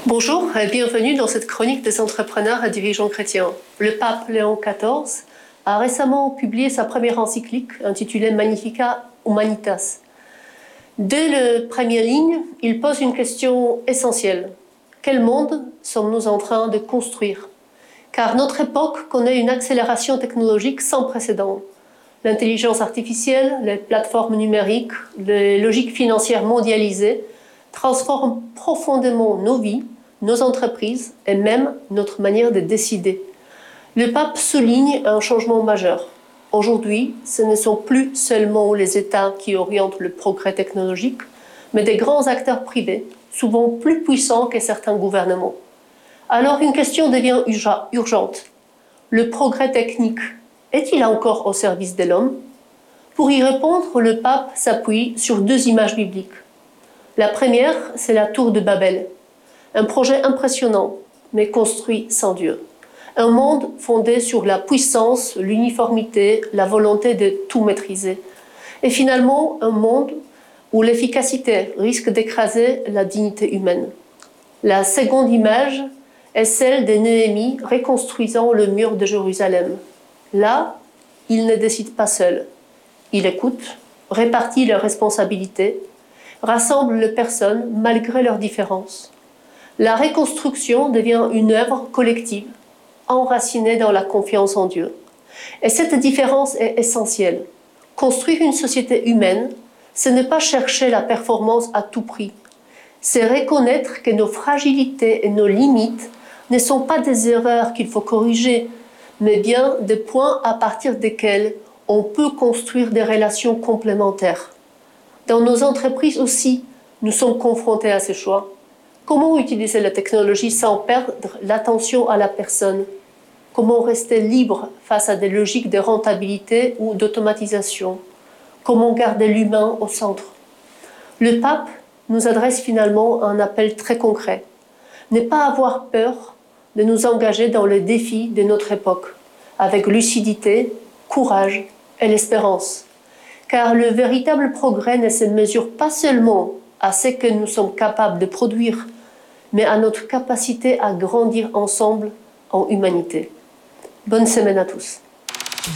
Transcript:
Bonjour et bienvenue dans cette chronique des entrepreneurs et dirigeants chrétiens. Le pape Léon XIV a récemment publié sa première encyclique intitulée Magnificat Humanitas. Dès les premières lignes, il pose une question essentielle. Quel monde sommes-nous en train de construire? Car notre époque connaît une accélération technologique sans précédent. L'intelligence artificielle, les plateformes numériques, les logiques financières mondialisées transforment profondément nos vies, nos entreprises et même notre manière de décider. Le pape souligne un changement majeur. Aujourd'hui, ce ne sont plus seulement les États qui orientent le progrès technologique, mais des grands acteurs privés, souvent plus puissants que certains gouvernements. Alors une question devient urgente. Le progrès technique est-il encore au service de l'homme? Pour y répondre, le pape s'appuie sur deux images bibliques. La première, c'est la tour de Babel, un projet impressionnant, mais construit sans Dieu. Un monde fondé sur la puissance, l'uniformité, la volonté de tout maîtriser. Et finalement, un monde où l'efficacité risque d'écraser la dignité humaine. La seconde image est celle de Néhémie reconstruisant le mur de Jérusalem. Là, il ne décide pas seul. Il écoute, répartit leurs responsabilités, rassemble les personnes malgré leurs différences. La reconstruction devient une œuvre collective, enracinée dans la confiance en Dieu. Et cette différence est essentielle. Construire une société humaine, ce n'est pas chercher la performance à tout prix. C'est reconnaître que nos fragilités et nos limites ne sont pas des erreurs qu'il faut corriger, mais bien des points à partir desquels on peut construire des relations complémentaires. Dans nos entreprises aussi, nous sommes confrontés à ces choix. Comment utiliser la technologie sans perdre l'attention à la personne? Comment rester libre face à des logiques de rentabilité ou d'automatisation? Comment garder l'humain au centre? Le pape nous adresse finalement un appel très concret. Ne pas avoir peur de nous engager dans les défis de notre époque, avec lucidité, courage et l'espérance. Car le véritable progrès ne se mesure pas seulement à ce que nous sommes capables de produire, mais à notre capacité à grandir ensemble en humanité. Bonne semaine à tous.